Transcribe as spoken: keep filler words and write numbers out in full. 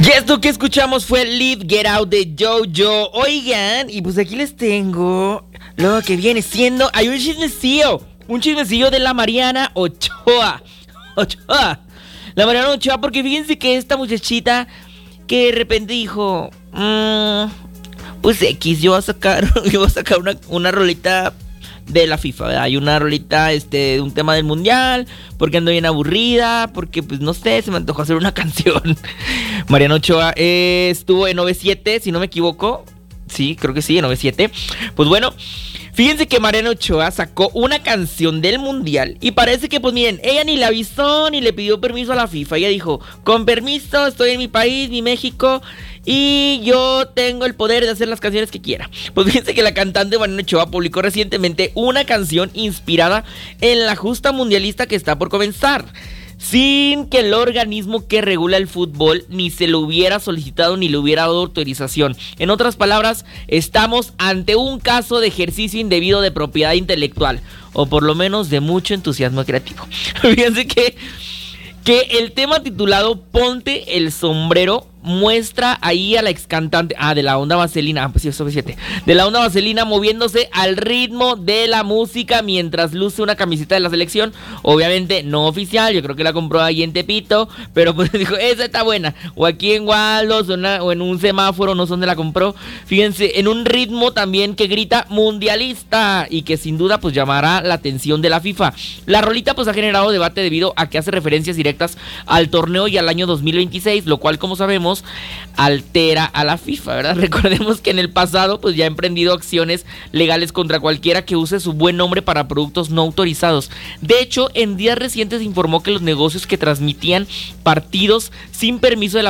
Y esto que escuchamos fue Live Get Out de JoJo. Oigan, y pues aquí les tengo lo que viene siendo. Hay un chismecillo, un chismecillo de la Mariana Ochoa. Ochoa. La Mariana Ochoa, porque fíjense que esta muchachita que de repente dijo, mmm, pues X, yo voy a sacar, yo voy a sacar una, una rolita de la FIFA, ¿verdad? Hay una rolita este, de un tema del mundial, porque ando bien aburrida, porque pues no sé, se me antojó hacer una canción. Mariana Ochoa eh, estuvo en O V siete, si no me equivoco. Sí, creo que sí, en O V siete. Pues bueno, fíjense que Mariana Ochoa sacó una canción del mundial y parece que, pues miren, ella ni le avisó ni le pidió permiso a la FIFA. Ella dijo, con permiso, estoy en mi país, mi México, y yo tengo el poder de hacer las canciones que quiera. Pues fíjense que la cantante Mariana Ochoa publicó recientemente una canción inspirada en la justa mundialista que está por comenzar, sin que el organismo que regula el fútbol ni se lo hubiera solicitado ni le hubiera dado autorización. En otras palabras, estamos ante un caso de ejercicio indebido de propiedad intelectual, o por lo menos de mucho entusiasmo creativo. Fíjense que, que el tema titulado Ponte el sombrero muestra ahí a la ex cantante, ah, de la onda vaselina, ah, pues sí, eso es siete, de la onda vaselina moviéndose al ritmo de la música mientras luce una camiseta de la selección, obviamente no oficial, yo creo que la compró ahí en Tepito, pero pues dijo, esa está buena, o aquí en Waldos, o, una, o en un semáforo, no sé dónde la compró, fíjense, en un ritmo también que grita mundialista, y que sin duda pues llamará la atención de la FIFA. La rolita pues ha generado debate debido a que hace referencias directas al torneo y al año dos mil veintiséis, lo cual, como sabemos, altera a la FIFA, ¿verdad? Recordemos que en el pasado pues ya ha emprendido acciones legales contra cualquiera que use su buen nombre para productos no autorizados. De hecho, en días recientes se informó que los negocios que transmitían partidos sin permiso de la